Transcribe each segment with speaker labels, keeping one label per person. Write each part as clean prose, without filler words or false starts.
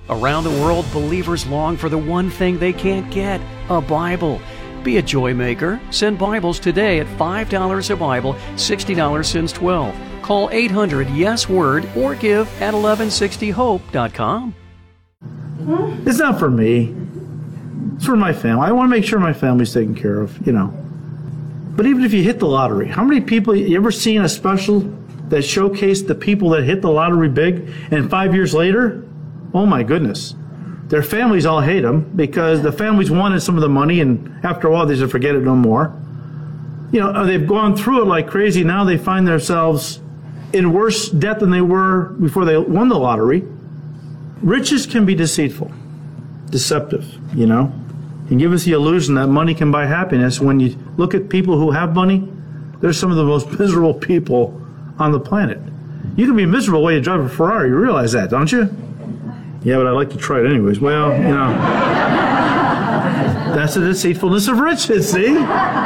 Speaker 1: Around the world, believers long for the one thing they can't get, a Bible. Be a joy maker. Send Bibles today at $5 a Bible, $60 since 12. Call 800-YES-WORD or give at 1160hope.com.
Speaker 2: It's not for me. It's for my family. I want to make sure my family's taken care of, But even if you hit the lottery, how many people, you ever seen a special that showcased the people that hit the lottery big and 5 years later, oh my goodness, their families all hate them because the families wanted some of the money, and after a while they just forget it no more. They've gone through it like crazy. Now they find themselves in worse debt than they were before they won the lottery. Riches can be deceitful, deceptive, and give us the illusion that money can buy happiness. When you look at people who have money, they're some of the most miserable people on the planet. You can be miserable while you drive a Ferrari. You realize that, don't you? Yeah, but I'd like to try it anyways. Well, that's the deceitfulness of riches, see?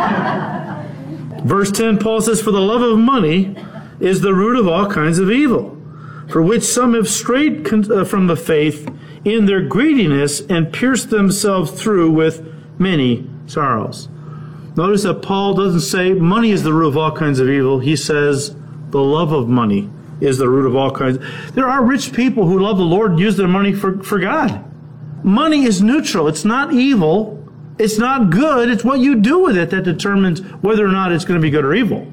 Speaker 2: Verse 10, Paul says, "For the love of money is the root of all kinds of evil, for which some have strayed from the faith in their greediness and pierced themselves through with many sorrows." Notice that Paul doesn't say money is the root of all kinds of evil. He says the love of money is the root of all kinds. There are rich people who love the Lord and use their money for God. Money is neutral. It's not evil. It's not good. It's what you do with it that determines whether or not it's going to be good or evil.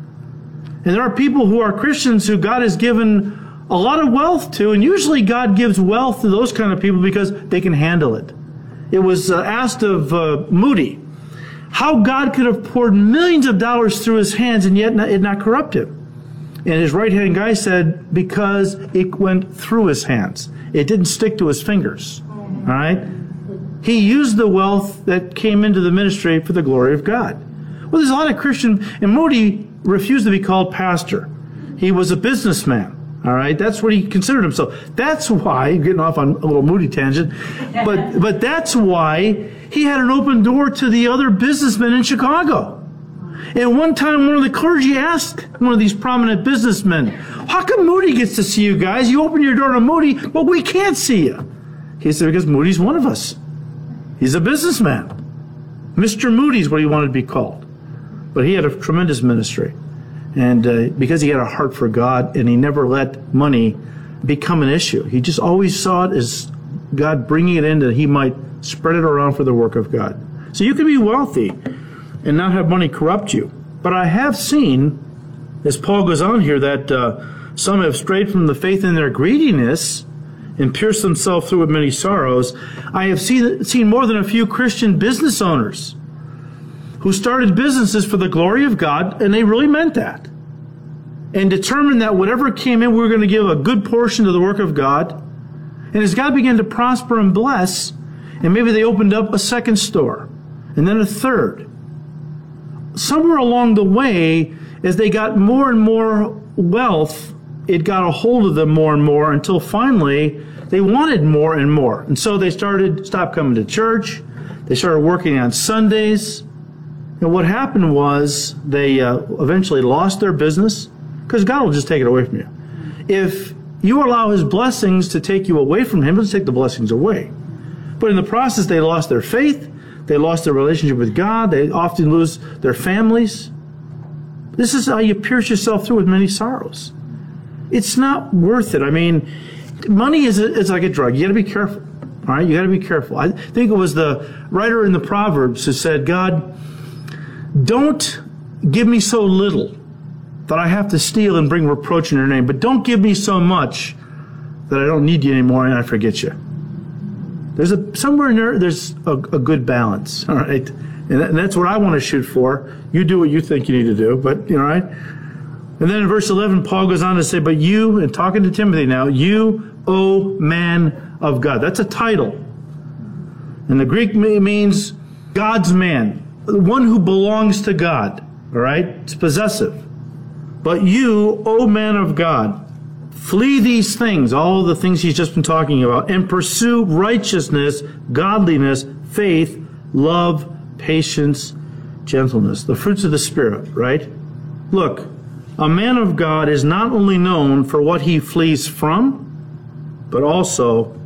Speaker 2: And there are people who are Christians who God has given a lot of wealth to, and usually God gives wealth to those kind of people because they can handle it. It was asked of Moody how God could have poured millions of dollars through his hands and yet it not corrupt him. And his right-hand guy said, because it went through his hands. It didn't stick to his fingers. All right? He used the wealth that came into the ministry for the glory of God. Well, there's a lot of Christian, and Moody refused to be called pastor. He was a businessman. All right? That's what he considered himself. That's why, getting off on a little Moody tangent, but that's why he had an open door to the other businessmen in Chicago. And one time, one of the clergy asked one of these prominent businessmen, "How come Moody gets to see you guys? You open your door to Moody, but we can't see you." He said, "Because Moody's one of us. He's a businessman. Mr. Moody's what he wanted to be called." But he had a tremendous ministry. And because he had a heart for God, and he never let money become an issue. He just always saw it as God bringing it in that he might spread it around for the work of God. So you can be wealthy and not have money corrupt you. But I have seen, as Paul goes on here, that some have strayed from the faith in their greediness and pierced themselves through with many sorrows. I have seen more than a few Christian business owners who started businesses for the glory of God, and they really meant that, and determined that whatever came in, we were going to give a good portion to the work of God. And as God began to prosper and bless, and maybe they opened up a second store, and then a third. Somewhere along the way, as they got more and more wealth, it got a hold of them more and more until finally they wanted more and more. And so they stopped coming to church. They started working on Sundays. And what happened was they eventually lost their business, because God will just take it away from you. If you allow his blessings to take you away from him, he'll take the blessings away. But in the process, they lost their faith. They lost their relationship with God. They often lose their families. This is how you pierce yourself through with many sorrows. It's not worth it. I mean, money is like a drug. You got to be careful. All right, you got to be careful. I think it was the writer in the Proverbs who said, "God, don't give me so little that I have to steal and bring reproach in your name, but don't give me so much that I don't need you anymore and I forget you." Somewhere in there, there's a good balance, all right? And that's what I want to shoot for. You do what you think you need to do, but, all right? And then in verse 11, Paul goes on to say, "But you," and talking to Timothy now, "you, O man of God." That's a title. And the Greek means God's man, the one who belongs to God, all right? It's possessive. "But you, O man of God, flee these things," all the things he's just been talking about, "and pursue righteousness, godliness, faith, love, patience, gentleness." The fruits of the Spirit, right? Look, a man of God is not only known for what he flees from, but also